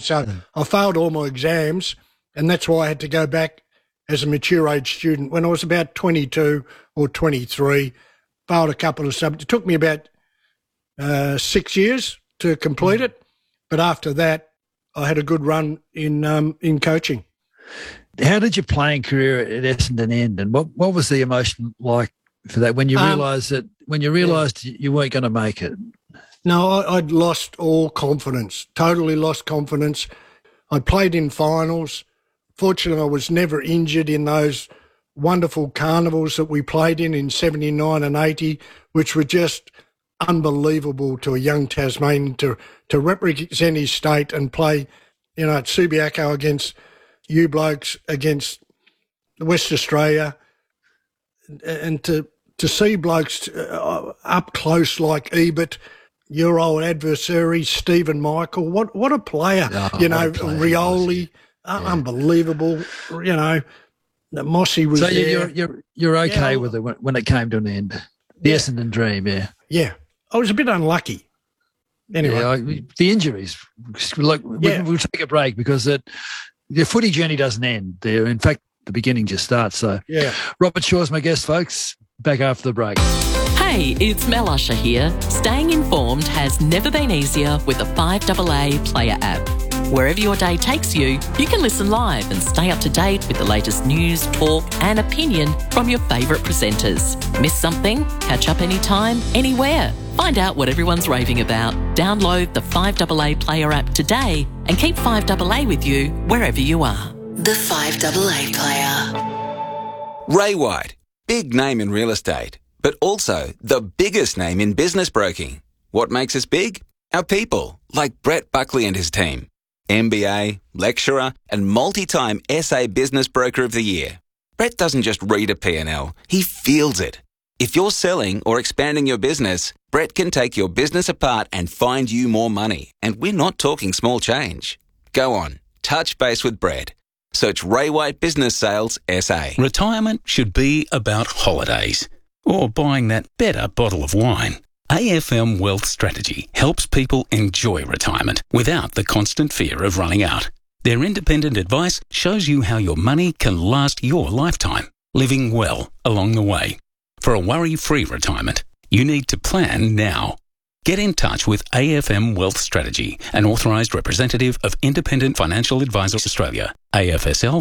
So I failed all my exams, and that's why I had to go back as a mature age student. When I was about 22 or 23, failed a couple of subjects. It took me about 6 years to complete it, but after that, I had a good run in coaching. How did your playing career at Essendon end, and what was the emotion like for that when you realised you weren't going to make it? No, I'd lost all confidence, totally lost confidence. I played in finals. Fortunately, I was never injured in those wonderful carnivals that we played in 79 and 80, which were just unbelievable to a young Tasmanian to represent his state and play, at Subiaco against you blokes, against West Australia, and to see blokes up close like Ebert, your old adversary, Stephen Michael. What a player, Rioli, unbelievable, Mossy was there. So you're okay with it when it came to an end? The Essendon dream, yeah. Yeah. I was a bit unlucky. Anyway. The injuries. Look, we'll take a break because the footy journey doesn't end there. In fact, the beginning just starts. So, Robert Shaw's my guest, folks. Back after the break. Hey, it's Mel Usher here. Staying informed has never been easier with the 5AA Player app. Wherever your day takes you, you can listen live and stay up to date with the latest news, talk and opinion from your favourite presenters. Miss something? Catch up anytime, anywhere. Find out what everyone's raving about. Download the 5AA Player app today and keep 5AA with you wherever you are. The 5AA Player. Ray White, big name in real estate, but also the biggest name in business broking. What makes us big? Our people, like Brett Buckley and his team. MBA, lecturer, and multi-time SA Business Broker of the Year. Brett doesn't just read a P&L, he feels it. If you're selling or expanding your business, Brett can take your business apart and find you more money. And we're not talking small change. Go on, touch base with Brett. Search Ray White Business Sales SA. Retirement should be about holidays or buying that better bottle of wine. AFM Wealth Strategy helps people enjoy retirement without the constant fear of running out. Their independent advice shows you how your money can last your lifetime, living well along the way. For a worry-free retirement, you need to plan now. Get in touch with AFM Wealth Strategy, an authorised representative of Independent Financial Advisors Australia, AFSL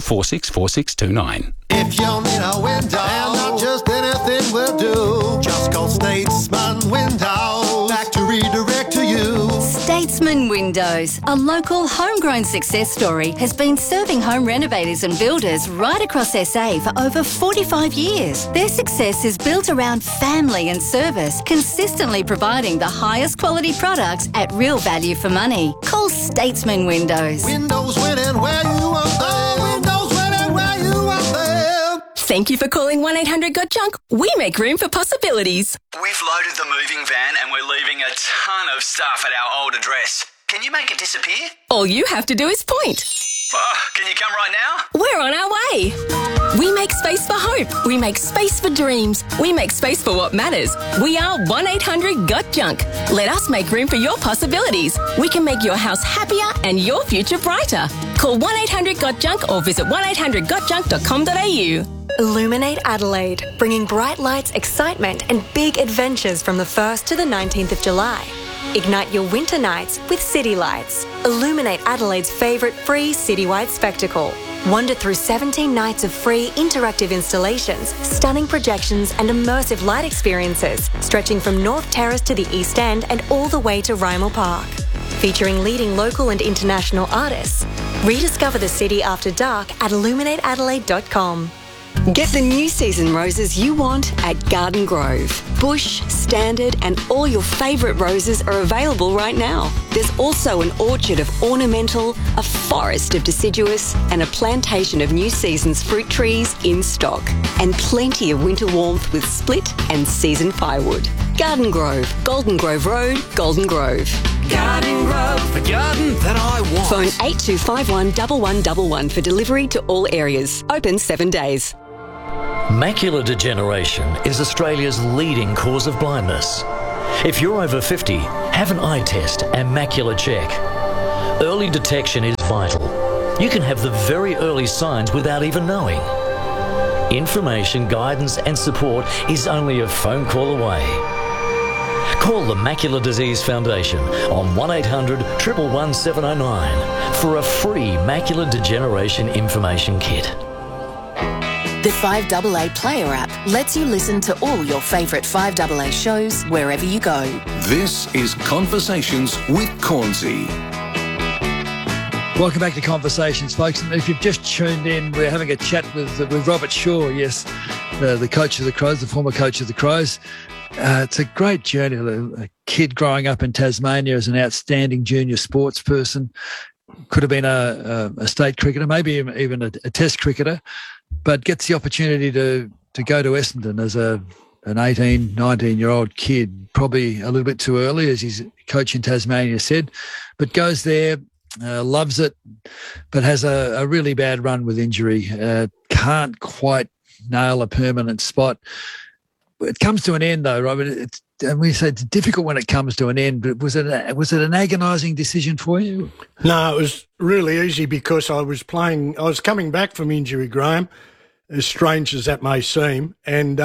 464629. If you need a window, and not just anything will do, just call Statesman Windows, factory direct to you. Statesman Windows, a local homegrown success story, has been serving home renovators and builders right across SA for over 45 years. Their success is built around family and service, consistently providing the highest quality products at real value for money. Call Statesman Windows. Windows winning where you are there. Windows winning where you are there. Thank you for calling 1-800-GOT-JUNK. We make room for possibilities. We've loaded the moving van and we're leaving a ton of stuff at our old address. Can you make it disappear? All you have to do is point. Can you come right now? We're on our way. We make space for hope. We make space for dreams. We make space for what matters. We are 1-800-GOT-JUNK. Let us make room for your possibilities. We can make your house happier and your future brighter. Call 1-800-GOT-JUNK or visit 1-800-GOTJUNK.com.au. Illuminate Adelaide, bringing bright lights, excitement and big adventures from the 1st to the 19th of July. Ignite your winter nights with City Lights. Illuminate Adelaide's favourite free citywide spectacle. Wander through 17 nights of free interactive installations, stunning projections and immersive light experiences, stretching from North Terrace to the East End and all the way to Rymel Park. Featuring leading local and international artists. Rediscover the city after dark at illuminateadelaide.com. Get the new season roses you want at Garden Grove. Bush, standard and all your favourite roses are available right now. There's also an orchard of ornamental, a forest of deciduous and a plantation of new season's fruit trees in stock. And plenty of winter warmth with split and season firewood. Garden Grove, Golden Grove Road, Golden Grove. Garden Grove, the garden that I want. Phone 8251 1111 for delivery to all areas. Open 7 days. Macular degeneration is Australia's leading cause of blindness. If you're over 50, have an eye test and macular check. Early detection is vital. You can have the very early signs without even knowing. Information, guidance and support is only a phone call away. Call the Macular Disease Foundation on 1800 111 709 for a free macular degeneration information kit. The 5AA Player app lets you listen to all your favourite 5AA shows wherever you go. This is Conversations with Cornsey. Welcome back to Conversations, folks. And if you've just tuned in, we're having a chat with Robert Shaw, yes, the coach of the Crows, the former coach of the Crows. It's a great journey. A kid growing up in Tasmania as an outstanding junior sports person, could have been a state cricketer, maybe even a test cricketer, but gets the opportunity to go to Essendon as an 18, 19-year-old kid, probably a little bit too early, as his coach in Tasmania said, but goes there, loves it, but has a really bad run with injury, can't quite nail a permanent spot. It comes to an end, though, Robert. And we say it's difficult when it comes to an end, but was it an agonising decision for you? No, it was really easy because I was coming back from injury, Graham, as strange as that may seem. And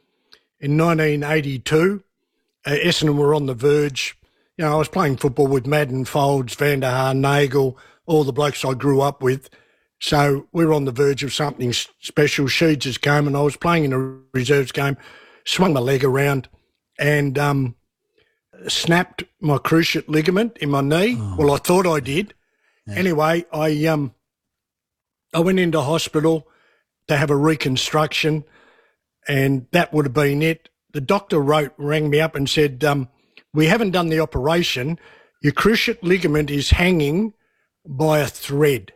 in 1982, Essendon were on the verge. You know, I was playing football with Madden, Folds, Van der Haar, Nagel, all the blokes I grew up with. So we were on the verge of something special. Sheeds has come and I was playing in a reserves game, swung my leg around and snapped my cruciate ligament in my knee. Oh. Well, I thought I did. Yeah. Anyway, I went into hospital to have a reconstruction and that would have been it. The doctor rang me up and said, we haven't done the operation. Your cruciate ligament is hanging by a thread.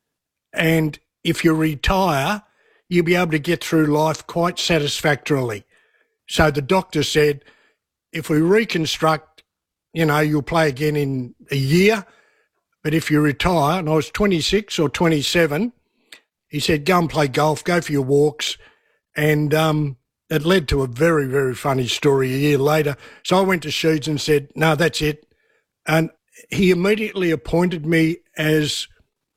And if you retire, you'll be able to get through life quite satisfactorily. So the doctor said, if we reconstruct, you know, you'll play again in a year. But if you retire, and I was 26 or 27, he said, go and play golf, go for your walks. And it led to a very, very funny story a year later. So I went to Sheeds and said, no, that's it. And he immediately appointed me as,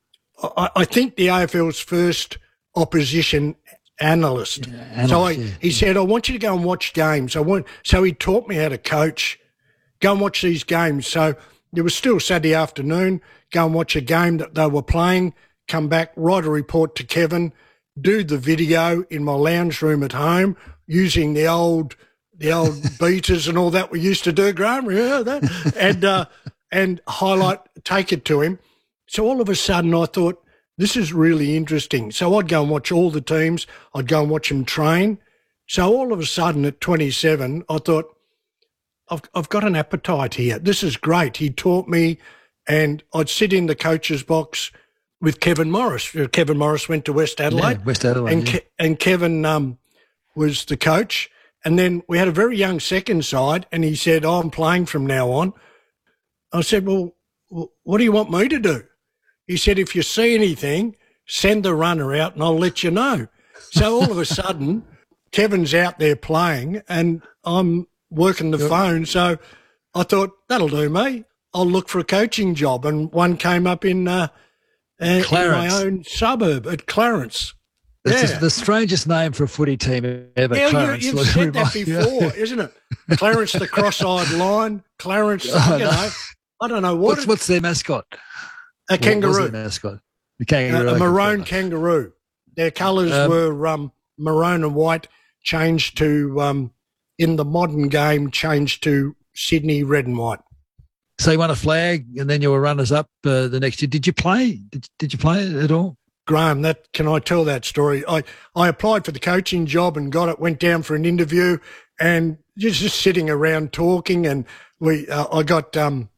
I think, the AFL's first opposition analyst. He said, I want you to go and watch games. So he taught me how to coach, go and watch these games. So it was still Saturday afternoon, go and watch a game that they were playing, come back, write a report to Kevin, do the video in my lounge room at home using the old beaters and all that we used to do, Graham, remember that? And highlight, take it to him. So all of a sudden I thought, this is really interesting. So I'd go and watch all the teams. I'd go and watch them train. So all of a sudden at 27, I thought, I've got an appetite here. This is great. He taught me, and I'd sit in the coach's box with Kevin Morris. Kevin Morris went to West Adelaide. Yeah, West Adelaide, and Kevin was the coach. And then we had a very young second side, and he said, I'm playing from now on. I said, well, what do you want me to do? He said, if you see anything, send the runner out and I'll let you know. So all of a sudden, Kevin's out there playing and I'm working the phone. So I thought, that'll do me. I'll look for a coaching job. And one came up in my own suburb at Clarence. That's the strangest name for a footy team ever, Clarence. You've said that before, isn't it? Clarence, the cross-eyed lion. Clarence, I don't know what's their mascot? A kangaroo. What was their mascot? The kangaroo. A maroon kangaroo. Their colours were maroon and white, changed to, in the modern game, changed to Sydney red and white. So you won a flag and then you were runners-up the next year. Did you play? Did you play at all? Graham, can I tell that story? I applied for the coaching job and got it, went down for an interview and just sitting around talking and I got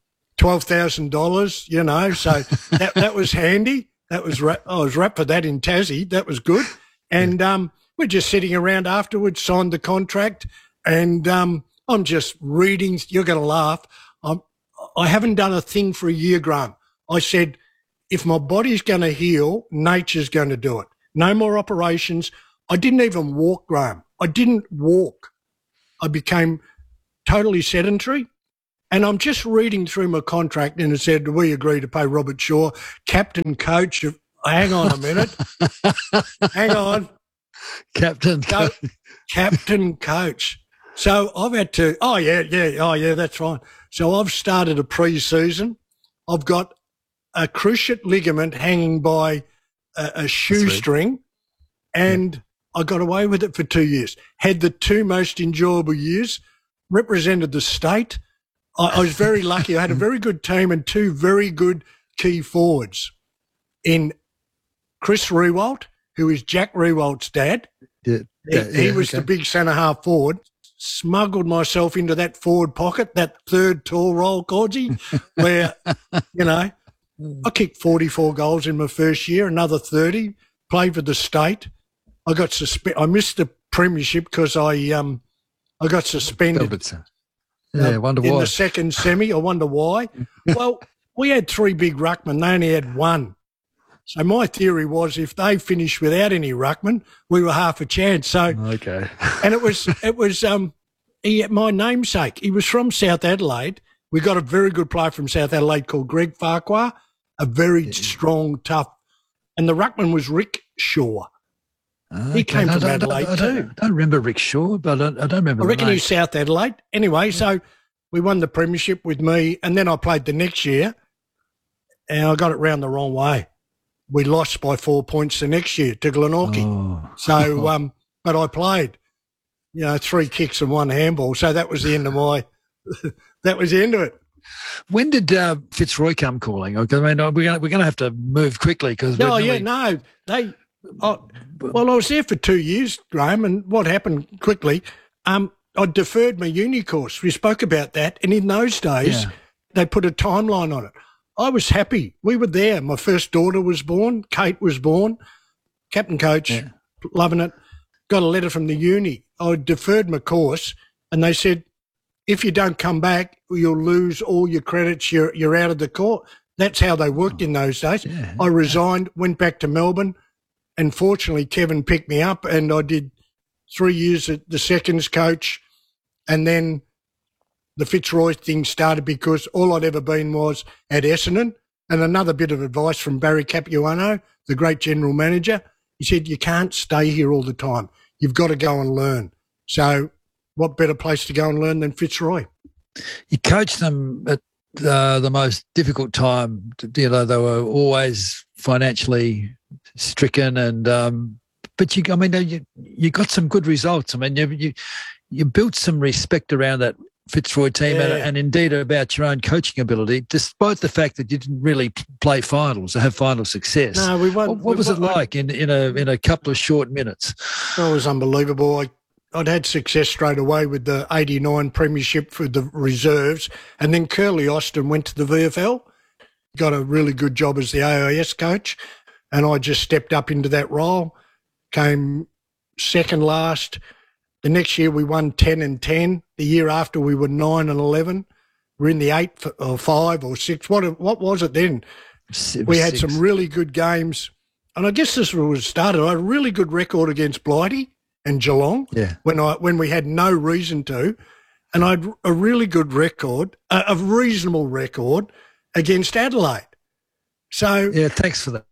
$12,000, you know, so that was handy. I was wrapped for that in Tassie. That was good. And we're just sitting around afterwards, signed the contract, and I'm just reading. You're going to laugh. I haven't done a thing for a year, Graham. I said, if my body's going to heal, nature's going to do it. No more operations. I didn't even walk, Graham. I didn't walk. I became totally sedentary. And I'm just reading through my contract and it said, we agree to pay Robert Shaw, captain coach of, hang on a minute. Hang on. Captain coach. So I've had to, oh yeah, that's fine. So I've started a pre-season. I've got a cruciate ligament hanging by a shoestring, and I got away with it for 2 years. Had the two most enjoyable years, represented the state. I was very lucky. I had a very good team and two very good key forwards in Chris Rewalt, who is Jack Rewalt's dad. He was the big centre-half forward. Smuggled myself into that forward pocket, that third tall roll, Cordsy, where, I kicked 44 goals in my first year, another 30, played for the state. I got I missed the premiership because I got suspended. I wonder why. In the second semi, I wonder why. Well, we had three big ruckmen. They only had one. So my theory was if they finished without any ruckman, we were half a chance. So okay, and it was my namesake. He was from South Adelaide. We got a very good player from South Adelaide called Greg Farquhar, a very strong, tough, and the ruckman was Rick Shaw. He came from Adelaide too. I don't remember Rick Shaw, but I don't remember. I reckon the name. he's South Adelaide. Anyway, so we won the premiership with me, and then I played the next year, and I got it round the wrong way. We lost by 4 points the next year to Glenorchy. So, but I played, 3 kicks and 1 handball. So that was the end of that was the end of it. When did Fitzroy come calling? I mean, we're going to have to move quickly because. Well, I was there for 2 years, Graham, and what happened quickly, I deferred my uni course. We spoke about that, and in those days, they put a timeline on it. I was happy. We were there. My first daughter was born. Kate was born. Captain coach, loving it. Got a letter from the uni. I deferred my course, and they said, if you don't come back, you'll lose all your credits. You're out of the course. That's how they worked in those days. Yeah. I resigned, went back to Melbourne, and fortunately Kevin picked me up, and I did 3 years at the seconds coach, and then the Fitzroy thing started because all I'd ever been was at Essendon. And another bit of advice from Barry Capuano, the great general manager, he said, you can't stay here all the time. You've got to go and learn. So what better place to go and learn than Fitzroy? You coached them at the most difficult time. They were always financially stricken, and but you got some good results. I mean, you built some respect around that Fitzroy team and indeed about your own coaching ability, despite the fact that you didn't really play finals or have final success. No, we won. What was it like in a couple of short minutes? It was unbelievable. I'd had success straight away with the 89 premiership for the reserves, and then Curly Austin went to the VFL, got a really good job as the AIS coach, and I just stepped up into that role, came second last. The next year we won 10 and 10. The year after we were 9 and 11. We're in the 8 or 5 or 6. What was it then? We had some really good games. And I guess this was started. I had a really good record against Blighty and Geelong when we had no reason to. And I had a really good record, a reasonable record against Adelaide. So thanks for that.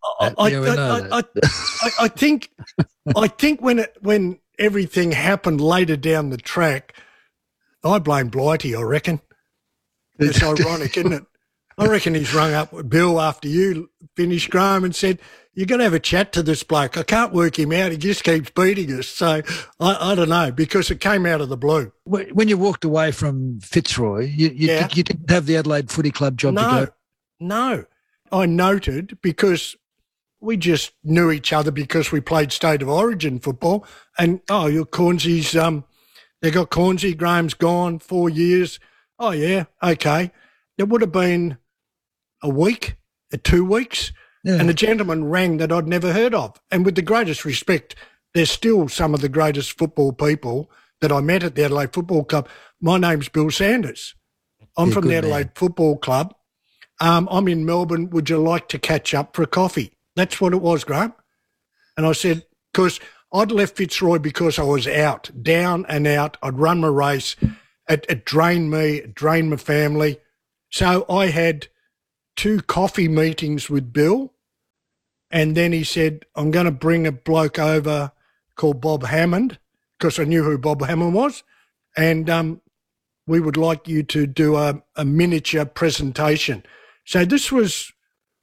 I think when everything happened later down the track, I blame Blighty, I reckon. It's ironic, isn't it? I reckon he's rung up with Bill after you finished, Graham, and said, you're going to have a chat to this bloke. I can't work him out. He just keeps beating us. So I don't know, because it came out of the blue. When you walked away from Fitzroy, you didn't have the Adelaide Footy Club job to go? No. I noted, because we just knew each other because we played State of Origin football. And, your Cornsy's, they got Cornsy, Graham's gone, 4 years. Oh, yeah, okay. It would have been a week, 2 weeks, and a gentleman rang that I'd never heard of. And with the greatest respect, they're still some of the greatest football people that I met at the Adelaide Football Club. My name's Bill Sanders. I'm from the Adelaide Football Club. I'm in Melbourne. Would you like to catch up for a coffee? That's what it was, Graham. And I said, because I'd left Fitzroy because I was out, down and out. I'd run my race, It drained me, it drained my family. So I had 2 coffee meetings with Bill, and then he said, I'm going to bring a bloke over called Bob Hammond, because I knew who Bob Hammond was, and we would like you to do a miniature presentation. So this was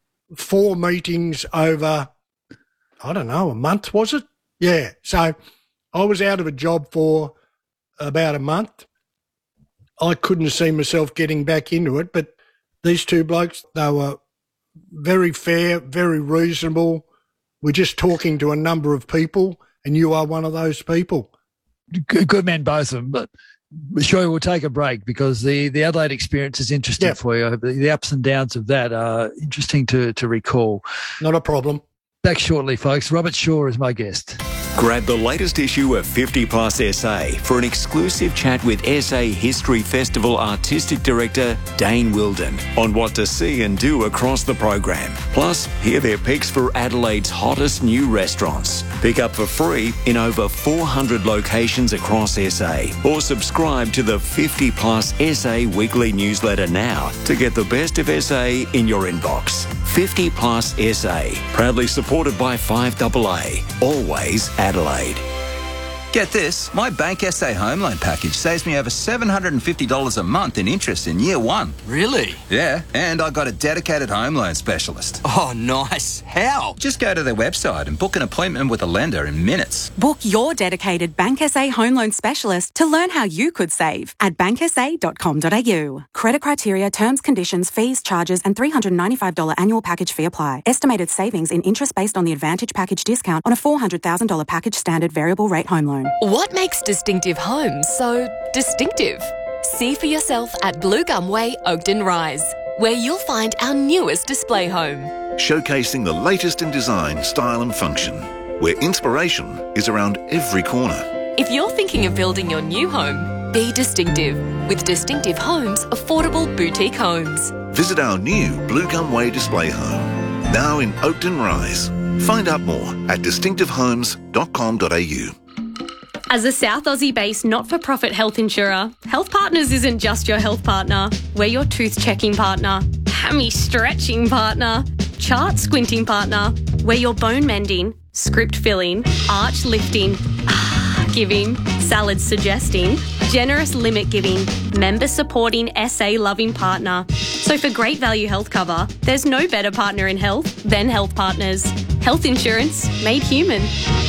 4 meetings over, I don't know, a month, was it? Yeah. So I was out of a job for about a month. I couldn't see myself getting back into it, but these 2 blokes, they were very fair, very reasonable. We're just talking to a number of people, and you are one of those people. Good men, both of them, but sure, we'll take a break because the Adelaide experience is interesting for you. The ups and downs of that are interesting to recall. Not a problem. Back shortly, folks. Robert Shaw is my guest. Grab the latest issue of 50 Plus SA for an exclusive chat with SA History Festival Artistic Director Dane Wilden on what to see and do across the program. Plus, hear their picks for Adelaide's hottest new restaurants. Pick up for free in over 400 locations across SA, or subscribe to the 50 Plus SA weekly newsletter now to get the best of SA in your inbox. 50 Plus SA, proudly supported by 5AA, always Adelaide. Get this, my Bank SA home loan package saves me over $750 a month in interest in year 1. Really? Yeah, and I got a dedicated home loan specialist. Oh, nice. How? Just go to their website and book an appointment with a lender in minutes. Book your dedicated Bank SA home loan specialist to learn how you could save at banksa.com.au. Credit criteria, terms, conditions, fees, charges and $395 annual package fee apply. Estimated savings in interest based on the Advantage package discount on a $400,000 package standard variable rate home loan. What makes Distinctive Homes so distinctive? See for yourself at Blue Gum Way, Oakden Rise, where you'll find our newest display home. Showcasing the latest in design, style and function, where inspiration is around every corner. If you're thinking of building your new home, be distinctive with Distinctive Homes Affordable Boutique Homes. Visit our new Blue Gum Way display home, now in Oakden Rise. Find out more at distinctivehomes.com.au. As a South Aussie-based not-for-profit health insurer, Health Partners isn't just your health partner. We're your tooth-checking partner, hammy-stretching partner, chart-squinting partner. We're your bone-mending, script-filling, arch-lifting, giving, salad-suggesting, generous limit-giving, member-supporting, SA-loving partner. So for great value health cover, there's no better partner in health than Health Partners. Health insurance made human.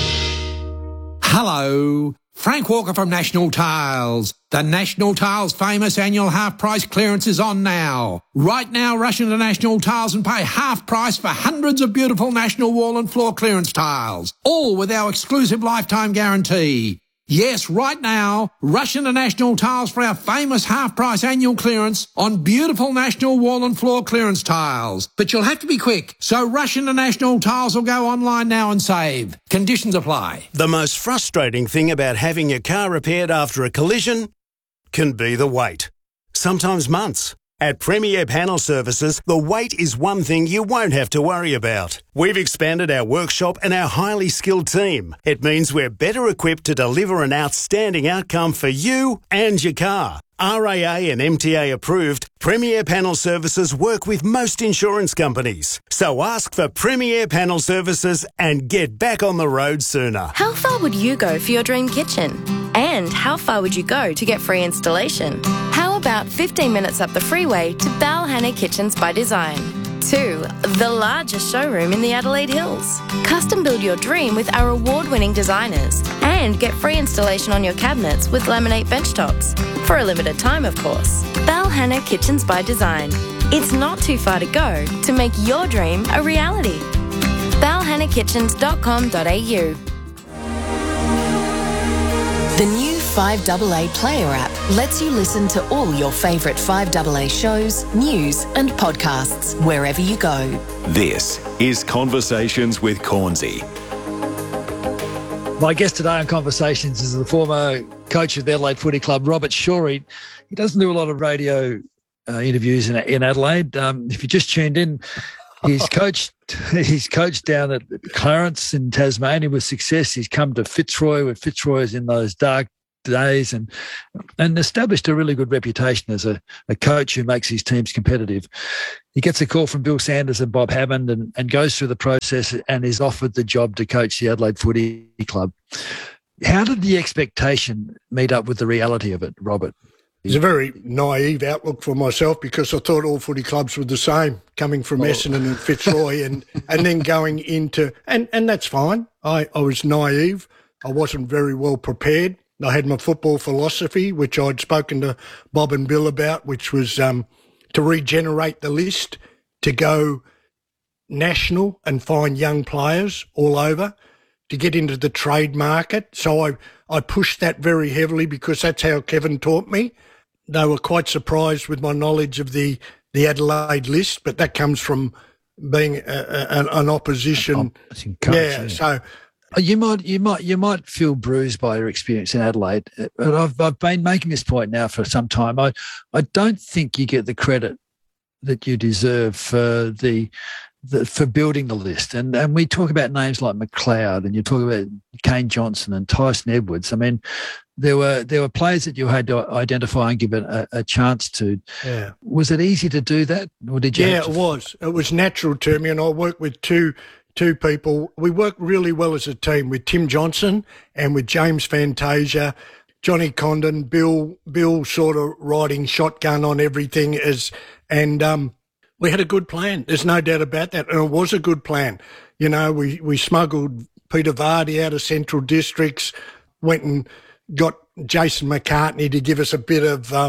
Hello, Frank Walker from National Tiles. The National Tiles famous annual half-price clearance is on now. Right now, rush into National Tiles and pay half price for hundreds of beautiful national wall and floor clearance tiles, all with our exclusive lifetime guarantee. Yes, right now, rush into National Tiles for our famous half-price annual clearance on beautiful national wall and floor clearance tiles. But you'll have to be quick, so rush into National Tiles or go online now and save. Conditions apply. The most frustrating thing about having your car repaired after a collision can be the wait. Sometimes months. At Premier Panel Services, the wait is one thing you won't have to worry about. We've expanded our workshop and our highly skilled team. It means we're better equipped to deliver an outstanding outcome for you and your car. RAA and MTA approved, Premier Panel Services work with most insurance companies. So ask for Premier Panel Services and get back on the road sooner. How far would you go for your dream kitchen? And how far would you go to get free installation? How about 15 minutes up the freeway to Balhanna Kitchens by Design? 2. The largest showroom in the Adelaide Hills. Custom build your dream with our award-winning designers and get free installation on your cabinets with laminate benchtops. For a limited time, of course. Balhanna Kitchens by Design. It's not too far to go to make your dream a reality. balhannakitchens.com.au. The new 5AA Player app lets you listen to all your favourite 5AA shows, news and podcasts wherever you go. This is Conversations with Cornsey. My guest today on Conversations is the former coach of the Adelaide Footy Club, Robert Shaw. He doesn't do a lot of radio interviews in Adelaide. If you just tuned in, he's coached down at Clarence in Tasmania with success. He's come to Fitzroy, where Fitzroy is in those dark days and established a really good reputation as a coach who makes his teams competitive. He gets a call from Bill Sanders and Bob Hammond and goes through the process and is offered the job to coach the Adelaide Footy Club. How did the expectation meet up with the reality of it, Robert? It's a very naive outlook for myself because I thought all footy clubs were the same, coming from Essendon and Fitzroy and then going into – and that's fine. I was naive. I wasn't very well prepared. I had my football philosophy, which I'd spoken to Bob and Bill about, which was to regenerate the list, to go national and find young players all over, to get into the trade market. So I pushed that very heavily because that's how Kevin taught me. They were quite surprised with my knowledge of the Adelaide list, but that comes from being an opposition coach. Yeah, so you might feel bruised by your experience in Adelaide, but I've been making this point now for some time. I don't think you get the credit that you deserve for for building the list. And we talk about names like McLeod, and you talk about Kane Johnson and Tyson Edwards. I mean, there were players that you had to identify and give a chance to. Yeah. Was it easy to do that, or did you? Yeah, it was. It was natural to me, and I worked with two people. We worked really well as a team with Tim Johnson and with James Fantasia, Johnny Condon, Bill sort of riding shotgun on everything we had a good plan. There's no doubt about that. And it was a good plan. You know, we smuggled Peter Vardy out of Central Districts, went and got Jason McCartney to give us a bit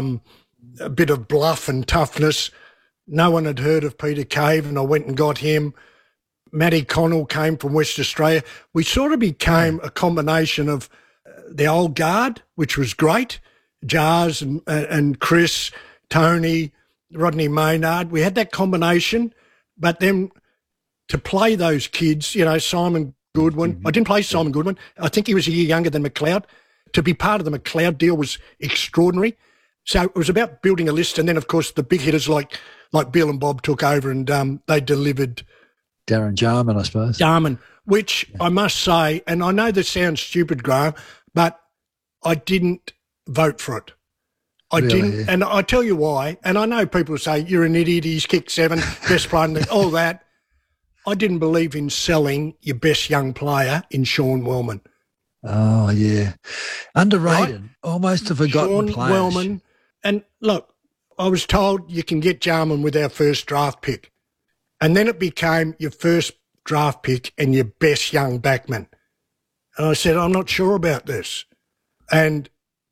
of bluff and toughness. No one had heard of Peter Cave, and I went and got him. Matty Connell came from West Australia. We sort of became a combination of the old guard, which was great, Jars and Chris, Tony, Rodney Maynard. We had that combination, but then to play those kids, you know, Simon Goodwin. I didn't play Simon Goodwin. I think he was a year younger than McLeod. To be part of the McLeod deal was extraordinary. So it was about building a list, and then, of course, the big hitters like Bill and Bob took over, and they delivered. Darren Jarman, I suppose. Jarman, which I must say, and I know this sounds stupid, Graham, but I didn't vote for it. I didn't, yeah. And I tell you why. And I know people say, you're an idiot, he's kicked 7, best player, all that. I didn't believe in selling your best young player in Sean Wellman. Oh, yeah. Underrated, right? Almost a forgotten player. Sean Wellman. And look, I was told you can get Jarman with our first draft pick. And then it became your first draft pick and your best young backman. And I said, I'm not sure about this. And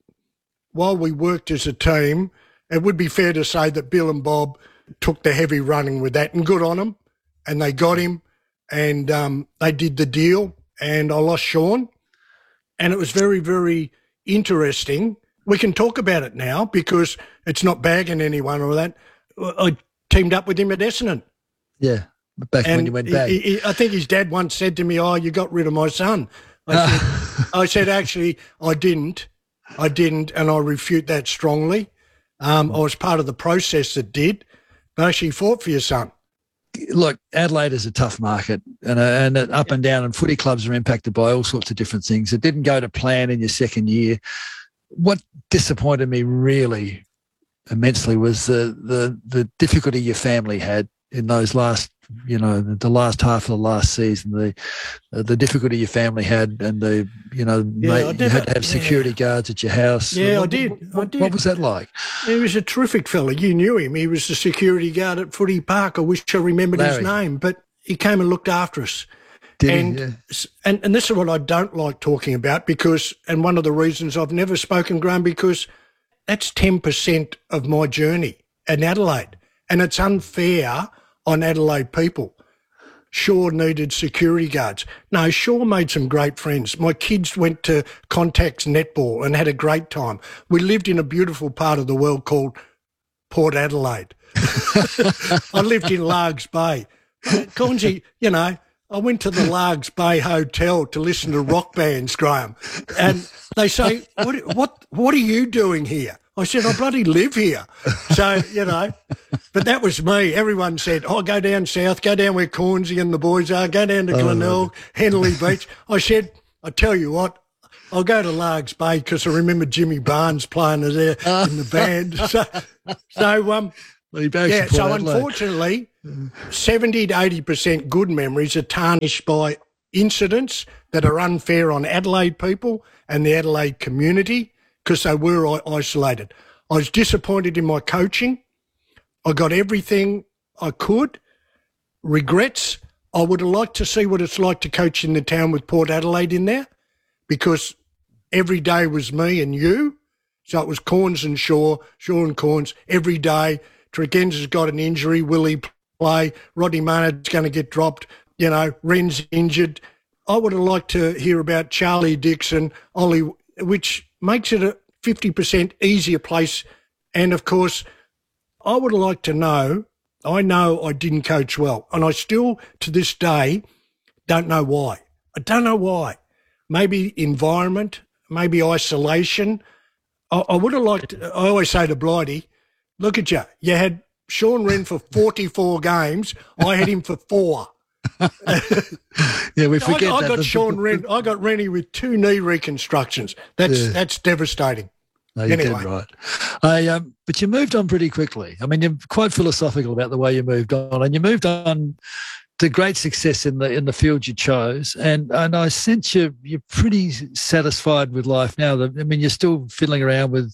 while we worked as a team, it would be fair to say that Bill and Bob took the heavy running with that, and good on them. And they got him, and they did the deal, and I lost Sean. And it was very, very interesting. We can talk about it now because it's not bagging anyone or that. I teamed up with him at Essendon. Yeah, back when you went back. I think his dad once said to me, you got rid of my son. I said, actually, I didn't, and I refute that strongly. I was part of the process that did, but I actually fought for your son. Look, Adelaide is a tough market, and up and down, and footy clubs are impacted by all sorts of different things. It didn't go to plan in your second year. What disappointed me really immensely was the difficulty your family had in those last, the last half of the last season, the difficulty your family had, and you had to have security guards at your house. Yeah, I did. What was that like? He was a terrific fella. You knew him. He was the security guard at Footy Park. I wish I remembered his name, but he came and looked after us. And this is what I don't like talking about because, and one of the reasons I've never spoken, Graham, because that's 10% of my journey in Adelaide, and it's unfair on Adelaide people. Shaw needed security guards. No, Shaw made some great friends. My kids went to Contacts netball and had a great time. We lived in a beautiful part of the world called Port Adelaide. I lived in Largs Bay. Cornsey, I went to the Largs Bay Hotel to listen to rock bands, Graham, and they say, what are you doing here? I said, I bloody live here. So, but that was me. Everyone said, go down south, go down where Cornsey and the boys are, go down to Glenelg, Henley Beach. I said, I tell you what, I'll go to Largs Bay because I remember Jimmy Barnes playing there in the band. So unfortunately, 70 to 80% good memories are tarnished by incidents that are unfair on Adelaide people and the Adelaide community because they were isolated. I was disappointed in my coaching. I got everything I could. Regrets, I would have liked to see what it's like to coach in the town with Port Adelaide in there because every day was me and you. So it was Corns and Shaw and Corns every day. Tregenz's got an injury. Will he play? Rodney Maynard's going to get dropped. You know, Wren's injured. I would have liked to hear about Charlie Dixon, Ollie, which makes it a 50% easier place. And, of course, I would have liked to know, I know I didn't coach well, and I still, to this day, don't know why. I don't know why. Maybe environment, maybe isolation. I would have liked, I always say to Blighty, look at you. You had Sean Wren for 44 games. I had him for 4. Yeah, we forget I that. got Sean Wren. I got Rennie with 2 knee reconstructions. That's devastating. No, you're anyway. dead right. But you moved on pretty quickly. I mean, you're quite philosophical about the way you moved on, and you moved on to great success in the field you chose. And I sense you're pretty satisfied with life now. I mean, you're still fiddling around with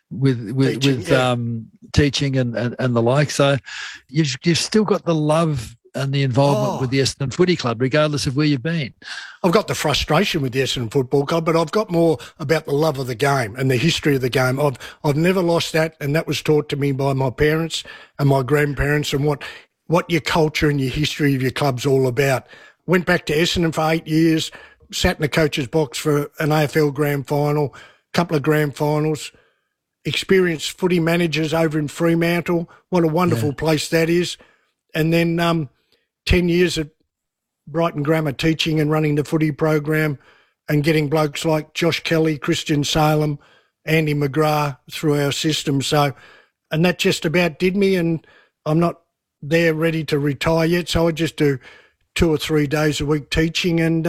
teaching and the like. So you've still got the love and the involvement with the Essendon Footy Club, regardless of where you've been. I've got the frustration with the Essendon Football Club, but I've got more about the love of the game and the history of the game. I've never lost that, and that was taught to me by my parents and my grandparents and what your culture and your history of your club's all about. Went back to Essendon for 8 years, sat in the coach's box for an AFL grand final, a couple of grand finals, experienced footy managers over in Fremantle. What a wonderful place that is. And then 10 years at Brighton Grammar teaching and running the footy program and getting blokes like Josh Kelly, Christian Salem, Andy McGrath through our system. So, and that just about did me, and I'm not there ready to retire yet, so I just do 2 or 3 days a week teaching and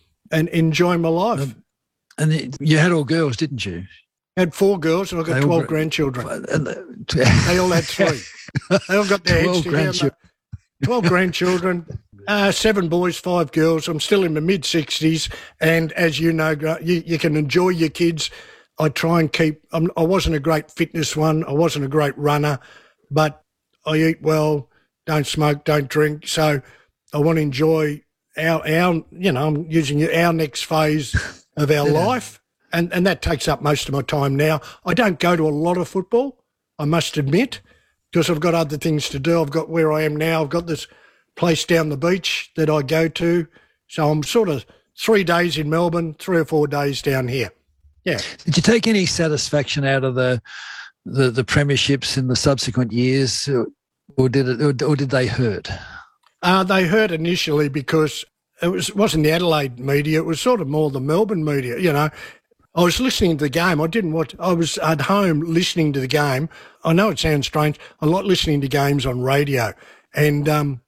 enjoy my life. And you had all girls, didn't you? I had 4 girls and I got 12 grandchildren. They all had 3. They all got their heads together. 12 grandchildren, 7 boys, 5 girls. I'm still in my mid-60s, and as you know, you can enjoy your kids. I try and keep. I wasn't a great fitness one. I wasn't a great runner, but I eat well, don't smoke, don't drink. So I want to enjoy our I'm using our next phase of our life, and that takes up most of my time now. I don't go to a lot of football, I must admit, because I've got other things to do. I've got where I am now. I've got this place down the beach that I go to. So I'm sort of 3 days in Melbourne, 3 or 4 days down here. Yeah. Did you take any satisfaction out of the premierships in the subsequent years, or did they hurt? They hurt initially because it wasn't the Adelaide media. It was sort of more the Melbourne media, you know. I was listening to the game. I didn't watch. I was at home listening to the game. I know it sounds strange. I like listening to games on radio. And,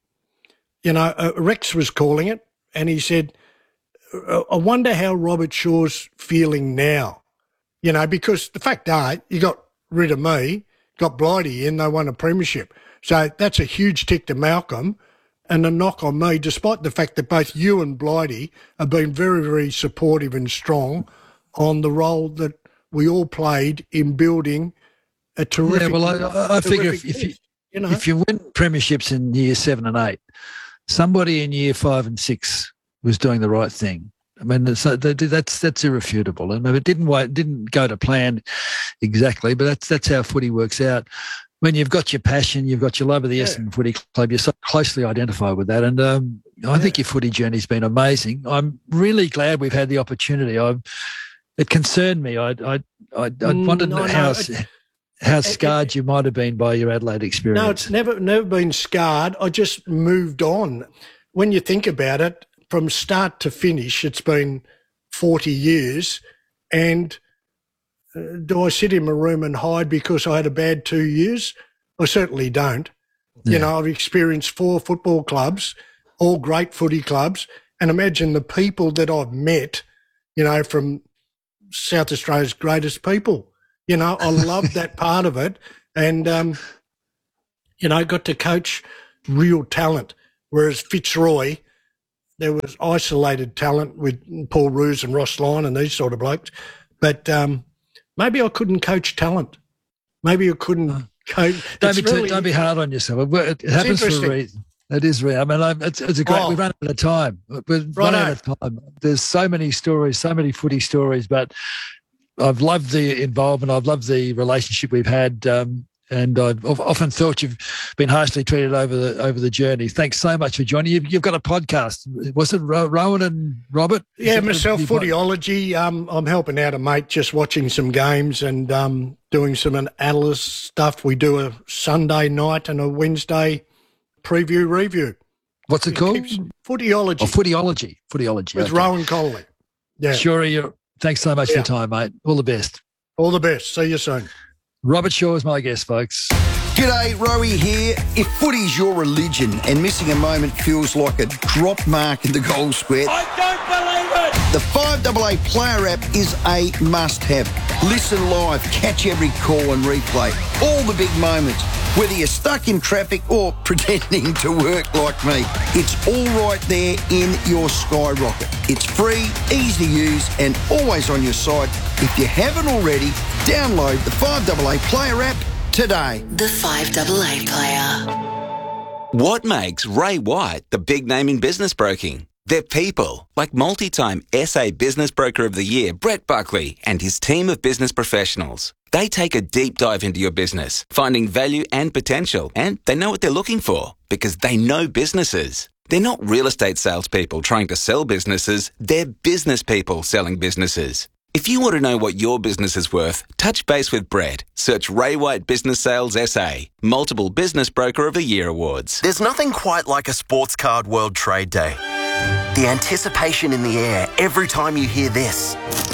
Rex was calling it, and he said, I wonder how Robert Shaw's feeling now. You know, because the fact are, you got rid of me, got Blighty in, they won a premiership. So that's a huge tick to Malcolm and a knock on me, despite the fact that both you and Blighty have been very, very supportive and strong on the role that we all played in building a terrific. Yeah, well, I figure if you win premierships in year 7 and 8, somebody in year 5 and 6 was doing the right thing. I mean, that's irrefutable, and it didn't go to plan exactly, but that's how footy works out. When you've got your passion, you've got your love of the Essendon Footy Club, you're so closely identified with that, and I think your footy journey's been amazing. I'm really glad we've had the opportunity. It concerned me. I wondered how scarred you might have been by your Adelaide experience. No, it's never been scarred. I just moved on. When you think about it, from start to finish, it's been 40 years. And do I sit in my room and hide because I had a bad 2 years? I certainly don't. Yeah. You know, I've experienced 4 football clubs, all great footy clubs, and imagine the people that I've met, you know, from South Australia's greatest people. You know, I love that part of it. And, you know, got to coach real talent, whereas Fitzroy, there was isolated talent with Paul Roos and Ross Lyon and these sort of blokes. But maybe I couldn't coach talent. Maybe I couldn't coach. Don't be hard on yourself. It happens for a reason. It is real. I mean, it's a great. We run out of time. We've run out of time. There's so many stories, so many footy stories, but I've loved the involvement. I've loved the relationship we've had, and I've often thought you've been harshly treated over the journey. Thanks so much for joining. You've got a podcast. Was it Rowan and Robert? Yeah, myself, Footyology. I'm helping out a mate, just watching some games and doing some analysis stuff. We do a Sunday night and a Wednesday preview review. What's it called? Footyology. Oh, Footyology. With Rowan Coley. Yeah. Sure. Thanks so much for your time, mate. All the best. All the best. See you soon. Robert Shaw is my guest, folks. G'day, Rowie here. If footy's your religion and missing a moment feels like a drop mark in the goal square, I don't believe it! The 5AA Player app is a must-have. Listen live, catch every call and replay. All the big moments. Whether you're stuck in traffic or pretending to work like me, it's all right there in your Skyrocket. It's free, easy to use and always on your side. If you haven't already, download the 5AA Player app today. The 5AA Player. What makes Ray White the big name in business broking? They're people like multi-time SA Business Broker of the Year, Brett Buckley, and his team of business professionals. They take a deep dive into your business, finding value and potential, and they know what they're looking for because they know businesses. They're not real estate salespeople trying to sell businesses, they're business people selling businesses. If you want to know what your business is worth, touch base with Brett. Search Ray White Business Sales SA, multiple Business Broker of the Year awards. There's nothing quite like a Sports Card World Trade Day. The anticipation in the air every time you hear this.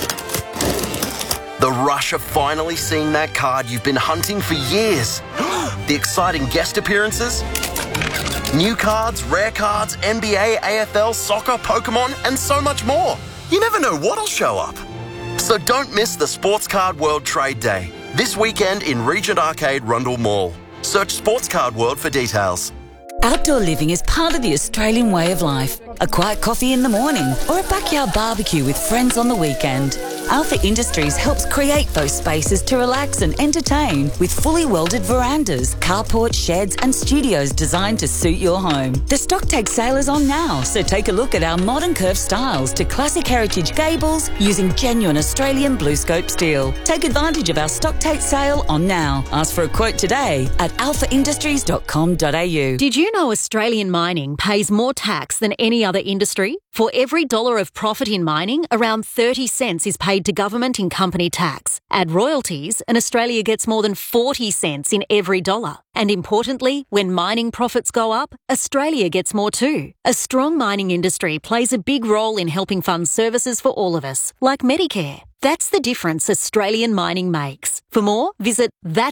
The rush of finally seeing that card you've been hunting for years. The exciting guest appearances. New cards, rare cards, NBA, AFL, soccer, Pokemon, and so much more. You never know what'll show up. So don't miss the Sports Card World Trade Day. This weekend in Regent Arcade, Rundle Mall. Search Sports Card World for details. Outdoor living is part of the Australian way of life. A quiet coffee in the morning or a backyard barbecue with friends on the weekend. Alpha Industries helps create those spaces to relax and entertain with fully welded verandas, carport, sheds and studios designed to suit your home. The stock take sale is on now, so take a look at our modern curved styles to classic heritage gables using genuine Australian BlueScope steel. Take advantage of our stock take sale on now. Ask for a quote today at alphaindustries.com.au. Did you know Australian mining pays more tax than any other industry? For every dollar of profit in mining, around 30 cents is paid to government in company tax. Add royalties, and Australia gets more than 40 cents in every dollar. And importantly, when mining profits go up, Australia gets more too. A strong mining industry plays a big role in helping fund services for all of us, like Medicare. That's the difference Australian mining makes. For more, visit